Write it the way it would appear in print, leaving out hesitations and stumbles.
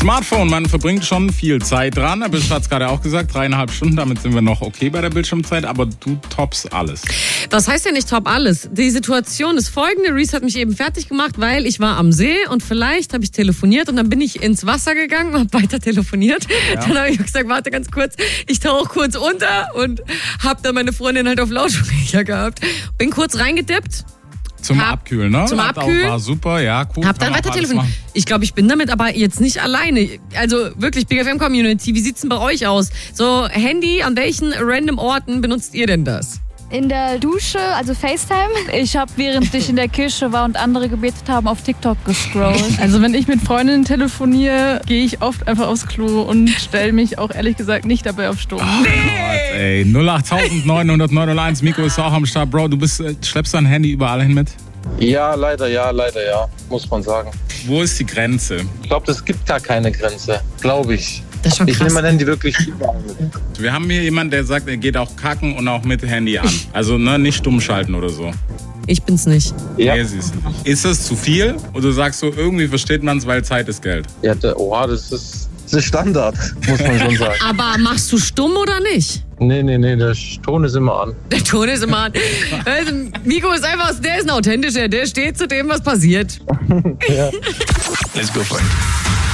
Smartphone, man verbringt schon viel Zeit dran. Aber ich hatte es gerade auch gesagt, 3,5 Stunden, damit sind wir noch okay bei der Bildschirmzeit. Aber du toppst alles. Was heißt ja nicht top alles? Die Situation ist folgende. Reese hat mich eben fertig gemacht, weil ich war am See und vielleicht habe ich telefoniert und dann bin ich ins Wasser gegangen und habe weiter telefoniert. Ja. Dann habe ich gesagt, warte ganz kurz, ich tauche kurz unter und habe dann meine Freundin halt auf Lautsprecher gehabt. Bin kurz reingedippt. Zum Abkühlen, ne? Zum Abkühlen. War super, ja, cool. Hab dann weiter telefoniert. Ich glaube, ich bin damit aber jetzt nicht alleine. Also wirklich, Big FM Community, wie sieht's denn bei euch aus? So, Handy, an welchen random Orten benutzt ihr denn das? In der Dusche, also FaceTime. Ich habe, während ich in der Kirche war und andere gebetet haben, auf TikTok gescrollt. Also wenn ich mit Freundinnen telefoniere, gehe ich oft einfach aufs Klo und stelle mich auch ehrlich gesagt nicht dabei auf Stumm. Oh Gott, ey. 08900 Mikro ist auch am Start. Bro, schleppst dein Handy überall hin mit? Ja, leider ja, muss man sagen. Wo ist die Grenze? Ich glaube, es gibt gar keine Grenze, glaube ich. Das ist schon krass. Ich nehme mein Handy wirklich überall mit. Wir haben hier jemanden, der sagt, er geht auch kacken und auch mit Handy an. Also nicht stumm schalten oder so. Ich bin's nicht. Ja. Nee, siehst du nicht. Ist das zu viel? Oder sagst du, irgendwie versteht man es, weil Zeit ist Geld? Ja, das ist Standard, muss man schon sagen. Aber machst du stumm oder nicht? Nee, der Ton ist immer an. Der Ton ist immer an. Also, Nico ist einfach, der ist ein authentischer, der steht zu dem, was passiert. Ja. Let's go for it.